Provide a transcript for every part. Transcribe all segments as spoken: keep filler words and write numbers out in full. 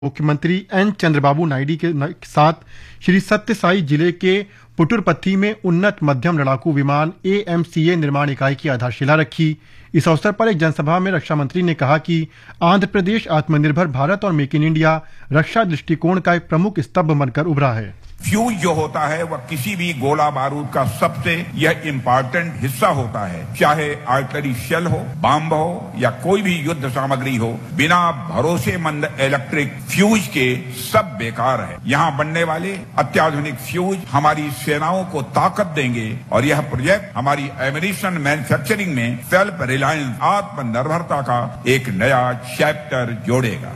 मुख्यमंत्री एन चंद्रबाबू नायडू के साथ श्री सत्य साई जिले के पुटुरपथी में उन्नत मध्यम लड़ाकू विमान ए एम सी ए निर्माण इकाई की आधारशिला रखी। इस अवसर पर एक जनसभा में रक्षा मंत्री ने कहा कि आंध्र प्रदेश आत्मनिर्भर भारत और मेक इन इंडिया रक्षा दृष्टिकोण का एक प्रमुख स्तंभ बनकर उभरा है। फ्यूज जो होता है वह किसी भी गोला बारूद का सबसे यह इम्पोर्टेंट हिस्सा होता है, चाहे आर्टिलरी शेल हो, बम हो या कोई भी युद्ध सामग्री हो। बिना भरोसेमंद इलेक्ट्रिक फ्यूज के सब बेकार है। यहाँ बनने वाले अत्याधुनिक फ्यूज हमारी सेनाओं को ताकत देंगे और यह प्रोजेक्ट हमारी एमिनिशन मैन्युफैक्चरिंग में सेल्फ रिलायंस आत्मनिर्भरता का एक नया चैप्टर जोड़ेगा।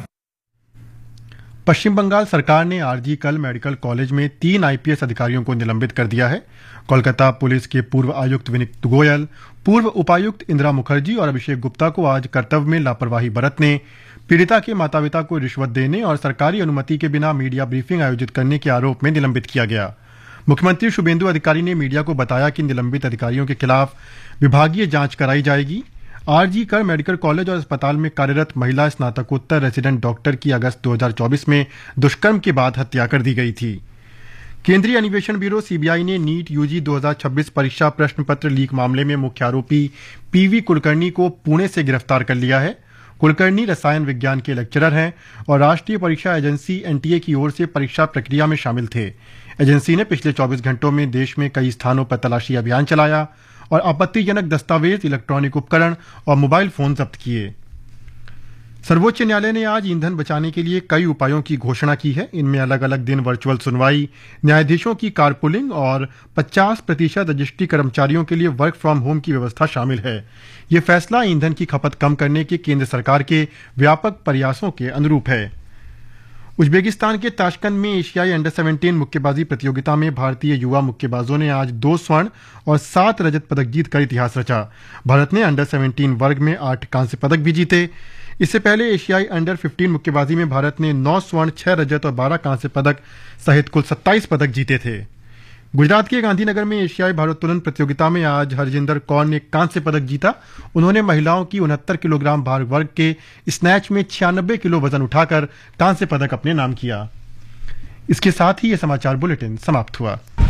पश्चिम बंगाल सरकार ने आरजी कल मेडिकल कॉलेज में तीन आई पी एस अधिकारियों को निलंबित कर दिया है। कोलकाता पुलिस के पूर्व आयुक्त विनीत गोयल, पूर्व उपायुक्त इंदिरा मुखर्जी और अभिषेक गुप्ता को आज कर्तव्य में लापरवाही बरतने, पीड़िता के माता पिता को रिश्वत देने और सरकारी अनुमति के बिना मीडिया ब्रीफिंग आयोजित करने के आरोप में निलंबित किया गया। मुख्यमंत्री शुभेंदु अधिकारी ने मीडिया को बताया कि निलंबित अधिकारियों के खिलाफ विभागीय जांच कराई जाएगी। आरजी कर मेडिकल कॉलेज और अस्पताल में कार्यरत महिला स्नातकोत्तर रेजिडेंट डॉक्टर की अगस्त दो हज़ार चौबीस में दुष्कर्म के बाद हत्या कर दी गई थी। केंद्रीय अन्वेषण ब्यूरो सी बी आई ने नीट यू जी दो हज़ार छब्बीस परीक्षा प्रश्न पत्र लीक मामले में मुख्य आरोपी पी वी कुलकर्णी को पुणे से गिरफ्तार कर लिया है। कुलकर्णी रसायन विज्ञान के लेक्चरर हैं और राष्ट्रीय परीक्षा एजेंसी एन टी ए की ओर से परीक्षा प्रक्रिया में शामिल थे। एजेंसी ने पिछले चौबीस घंटों में देश में कई स्थानों पर तलाशी अभियान चलाया और आपत्तिजनक दस्तावेज, इलेक्ट्रॉनिक उपकरण और मोबाइल फोन जब्त किए। सर्वोच्च न्यायालय ने आज ईंधन बचाने के लिए कई उपायों की घोषणा की है। इनमें अलग अलग दिन वर्चुअल सुनवाई, न्यायाधीशों की कारपूलिंग और पचास प्रतिशत रजिस्ट्री कर्मचारियों के लिए वर्क फ्रॉम होम की व्यवस्था शामिल है। ये फैसला ईंधन की खपत कम करने के केंद्र सरकार के व्यापक प्रयासों के अनुरूप है। उज्बेकिस्तान के ताशकंद में एशियाई अंडर सत्रह मुक्केबाजी प्रतियोगिता में भारतीय युवा मुक्केबाजों ने आज दो स्वर्ण और सात रजत पदक जीतकर इतिहास रचा। भारत ने अंडर सत्रह वर्ग में आठ कांस्य पदक भी जीते। इससे पहले एशियाई अंडर पंद्रह मुक्केबाजी में भारत ने नौ स्वर्ण, छह रजत और बारह कांस्य पदक सहित कुल सत्ताईस पदक जीते थे। गुजरात के गांधीनगर में एशियाई भारोत्तोलन प्रतियोगिता में आज हरजिंदर कौर ने कांस्य पदक जीता। उन्होंने महिलाओं की उनहत्तर किलोग्राम भार वर्ग के स्नैच में छियानबे किलो वजन उठाकर कांस्य पदक अपने नाम किया। इसके साथ ही यह समाचार बुलेटिन समाप्त हुआ।